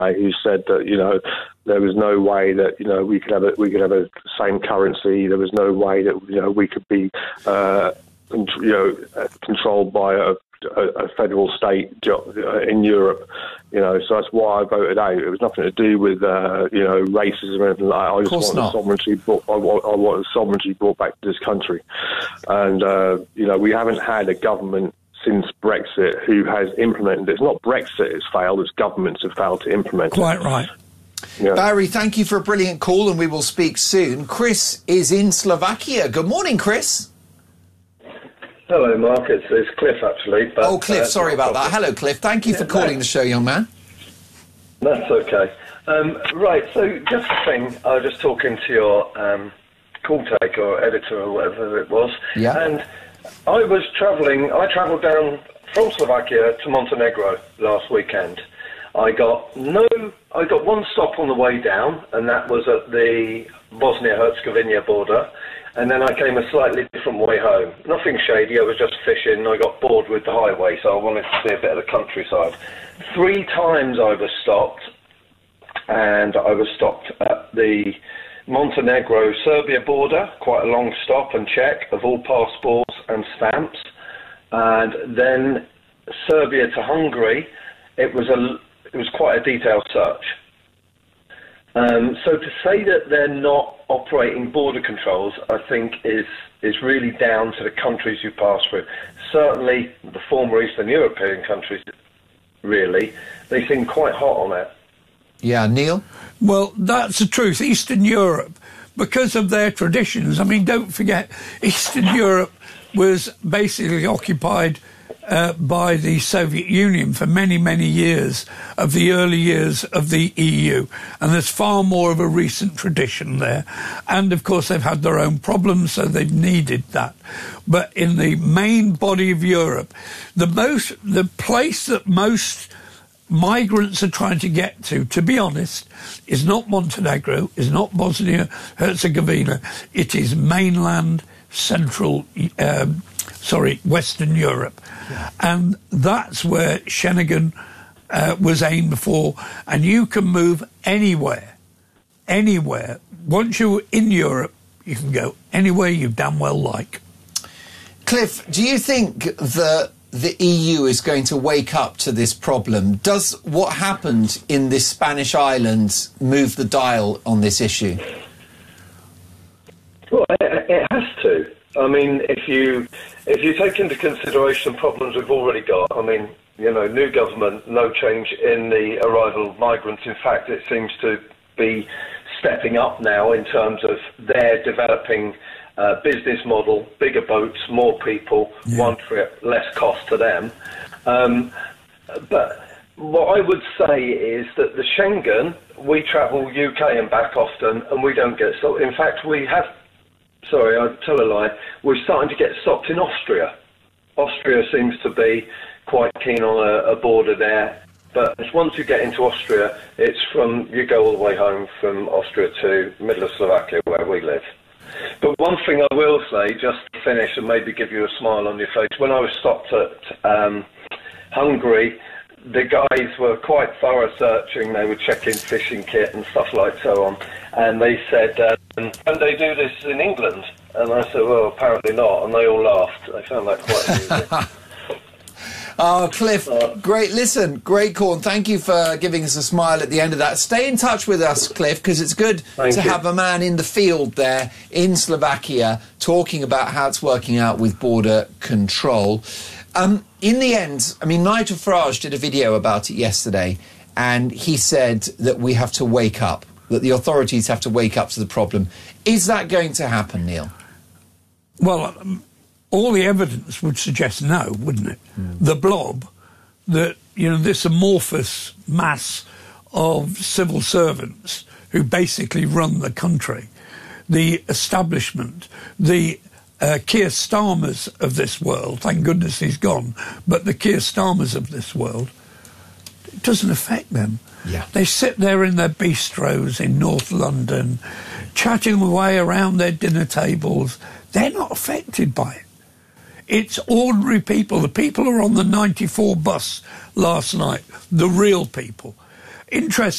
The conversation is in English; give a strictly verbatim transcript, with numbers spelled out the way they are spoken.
who said that, you know, there was no way that, you know, we could have a, we could have a same currency. There was no way that, you know, we could be, uh, you know, controlled by a, a, a federal state in Europe. You know, so that's why I voted out. It was nothing to do with, uh, you know, racism or anything like that. I just want sovereignty brought, I want, I want sovereignty brought back to this country. And, uh, you know, we haven't had a government since Brexit who has implemented it. It's not Brexit has failed, it's governments have failed to implement it. Quite right. Yeah. Barry, thank you for a brilliant call, and we will speak soon. Chris is in Slovakia. Good morning, Chris. Hello, Mark. It's, it's Cliff, actually. But, oh, Cliff, uh, sorry about that. Hello, Cliff. Thank you yeah, for calling no. the show, young man. That's okay. Um, right, so just a thing. I was just talking to your um, call taker or editor or whatever it was. Yeah. And I was travelling, I travelled down from Slovakia to Montenegro last weekend. I got no, I got one stop on the way down, and that was at the Bosnia-Herzegovina border, and then I came a slightly different way home. Nothing shady, I was just fishing, I got bored with the highway, so I wanted to see a bit of the countryside. Three times I was stopped, and I was stopped at the Montenegro-Serbia border, quite a long stop and check of all passports and stamps, and then Serbia to Hungary, it was a it was quite a detailed search. Um, so to say that they're not operating border controls, I think is is really down to the countries you pass through. Certainly the former Eastern European countries, really, they seem quite hot on it. Yeah, Neil? Well, that's the truth. Eastern Europe, because of their traditions, I mean, don't forget, Eastern Europe was basically occupied uh, by the Soviet Union for many, many years of the early years of the E U. And there's far more of a recent tradition there. And, of course, they've had their own problems, so they've needed that. But in the main body of Europe, the most, the place that most migrants are trying to get to, to be honest, is not Montenegro, is not Bosnia-Herzegovina. It is mainland, central, um, sorry, Western Europe. Yeah. And that's where Schengen uh, was aimed for. And you can move anywhere, anywhere. Once you're in Europe, you can go anywhere you damn well like. Cliff, do you think that the E U is going to wake up to this problem? Does what happened in this Spanish island move the dial on this issue? Well, it, it has to. I mean, if you if you take into consideration problems we've already got, I mean, you know, new government, no change in the arrival of migrants. In fact, it seems to be stepping up now in terms of their developing Uh, business model, bigger boats, more people, yeah. one trip, less cost to them. Um, but what I would say is that the Schengen, we travel U K and back often, and we don't get stopped. In fact, we have, sorry, I tell a lie, we're starting to get stopped in Austria. Austria seems to be quite keen on a, a border there. But once you get into Austria, it's from, you go all the way home from Austria to middle of Slovakia, where we live. But one thing I will say, just to finish and maybe give you a smile on your face, when I was stopped at um, Hungary, the guys were quite thorough searching. They were checking fishing kit and stuff like so on. And they said, um, can they do this in England? And I said, well, apparently not. And they all laughed. They found that quite amusing. Oh, Cliff, great. Listen, great call. And thank you for giving us a smile at the end of that. Stay in touch with us, Cliff, because it's good thank to you. have a man in the field there in Slovakia talking about how it's working out with border control. Um, in the end, I mean, Nigel Farage did a video about it yesterday, and he said that we have to wake up, that the authorities have to wake up to the problem. Is that going to happen, Neil? Well, um all the evidence would suggest no, wouldn't it? Mm. The blob, that, you know, this amorphous mass of civil servants who basically run the country, the establishment, the uh, Keir Starmers of this world, thank goodness he's gone, but the Keir Starmers of this world, it doesn't affect them. Yeah. They sit there in their bistros in North London, chatting away around their dinner tables. They're not affected by it. It's ordinary people. The people who are on the ninety-four bus last night, the real people. interesting.